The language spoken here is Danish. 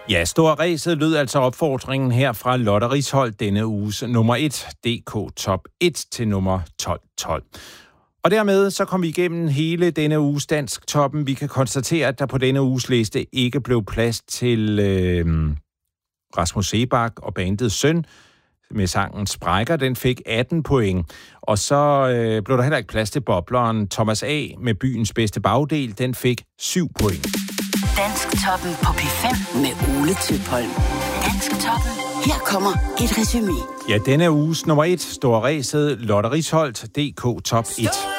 Ja, Stor Ræset lød altså opfordringen her fra Lotte Risholt denne uges nummer 1, DK Top 1 til nummer 1212. Og dermed så kom vi igennem hele denne uges Dansk Toppen. Vi kan konstatere, at der på denne uges liste ikke blev plads til Rasmus Seebach og bandet Søn med sangen Sprækker. Den fik 18 point. Og så blev der heller ikke plads til bobleren Thomas A. med Byens Bedste Bagdel. Den fik 7 point. Dansk Toppen på P5 med Ole Tøpholm. Dansk Toppen. Her kommer et resumé. Ja, denne uges nummer 1, Stor Ræset, Lotte Risholt, DK Top 1.